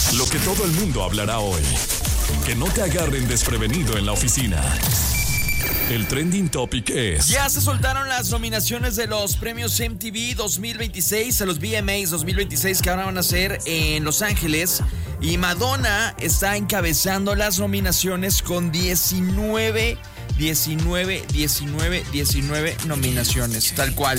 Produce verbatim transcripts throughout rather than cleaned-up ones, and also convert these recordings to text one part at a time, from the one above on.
Lo que todo el mundo hablará hoy. Que no te agarren desprevenido en la oficina. El trending topic es... Ya se soltaron las nominaciones de los premios M T V dos mil veintiséis, a los V M As dos mil veintiséis que ahora van a ser en Los Ángeles. Y Madonna está encabezando las nominaciones con diecinueve, diecinueve, diecinueve, diecinueve nominaciones, tal cual.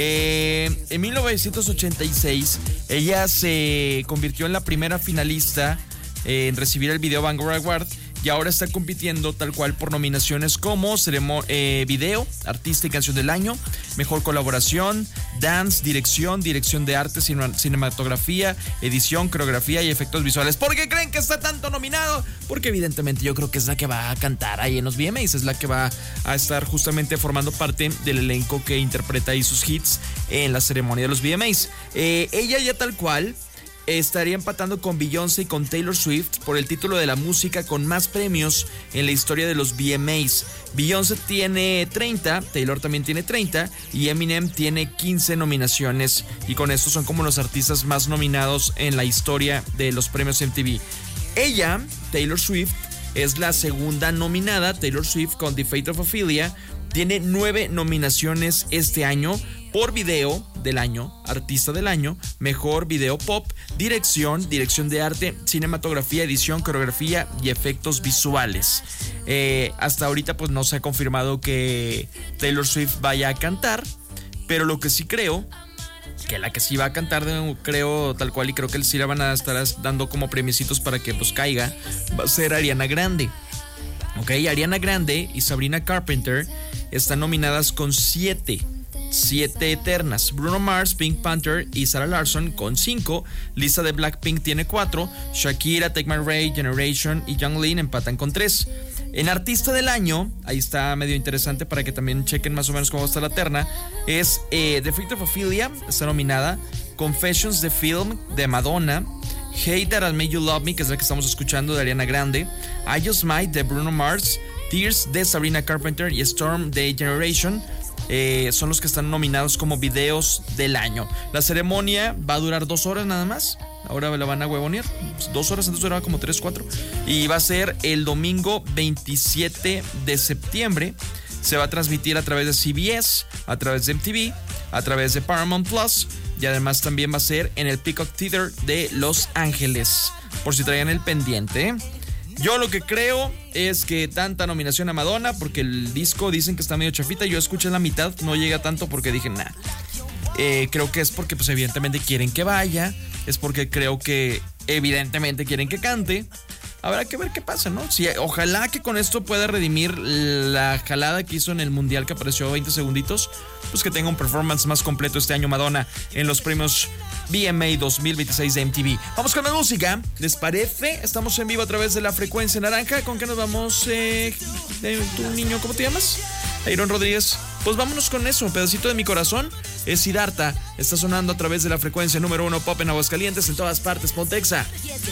Eh, en mil novecientos ochenta y seis, ella se convirtió en la primera finalista en recibir el Video Vanguard Award. Y ahora está compitiendo tal cual por nominaciones como ceremo- eh, video, artista y canción del año, mejor colaboración, dance, dirección, dirección de arte, cine- cinematografía, edición, coreografía y efectos visuales. ¿Por qué creen que está tanto nominado? Porque evidentemente yo creo que es la que va a cantar ahí en los V M As, es la que va a estar justamente formando parte del elenco que interpreta ahí sus hits en la ceremonia de los V M As. Eh, ella ya tal cual estaría empatando con Beyoncé y con Taylor Swift por el título de la música con más premios en la historia de los V M As. Beyoncé tiene treinta, Taylor también tiene treinta y Eminem tiene quince nominaciones, y con esto son como los artistas más nominados en la historia de los premios M T V. Ella, Taylor Swift, es la segunda nominada. Taylor Swift con The Fate of Ophelia tiene nueve nominaciones este año por video del año, artista del año, mejor video pop, dirección, dirección de arte, cinematografía, edición, coreografía y efectos visuales. Eh, hasta ahorita pues no se ha confirmado que Taylor Swift vaya a cantar, pero lo que sí creo, que la que sí va a cantar, creo tal cual, y creo que sí la van a estar dando como premiecitos para que pues caiga, va a ser Ariana Grande. Ok, Ariana Grande y Sabrina Carpenter están nominadas con siete. Siete eternas. Bruno Mars, Pink Panther y Sarah Larsson con cinco. Lisa de Blackpink tiene cuatro. Shakira, Take My Ray, Generation y Young Lean empatan con tres. En artista del año, ahí está medio interesante para que también chequen más o menos cómo está la terna. Es eh, The Fate of Ophelia, está nominada. Confessions the Film de Madonna. Hate That I Made You Love Me, que es la que estamos escuchando, de Ariana Grande. I Just Might de Bruno Mars. Tears de Sabrina Carpenter y Storm de Generation. Eh, son los que están nominados como videos del año. La ceremonia va a durar dos horas nada más. Ahora la van a huevonear. Dos horas, antes duraba como tres, cuatro. Y va a ser el domingo veintisiete de septiembre. Se va a transmitir a través de C B S, a través de M T V, a través de Paramount Plus. Y además también va a ser en el Peacock Theater de Los Ángeles, por si traían el pendiente, ¿eh? Yo lo que creo es que tanta nominación a Madonna, porque el disco dicen que está medio chafita. Yo escuché la mitad, no llega tanto porque dije, nah. Eh, creo que es porque pues evidentemente quieren que vaya. Es porque creo que evidentemente quieren que cante. Habrá que ver qué pasa, ¿no? Si, ojalá que con esto pueda redimir la jalada que hizo en el Mundial, que apareció veinte segunditos. Pues que tenga un performance más completo este año Madonna en los premios V M A dos mil veintiséis de M T V. Vamos con la música, ¿les parece? Estamos en vivo a través de la frecuencia naranja. ¿Con qué nos vamos? Eh, ¿Tu niño, cómo te llamas? Aaron Rodríguez. Pues vámonos con eso, un pedacito de mi corazón. Es Siddhartha, está sonando a través de la frecuencia número uno pop en Aguascalientes, en todas partes, Pontexa.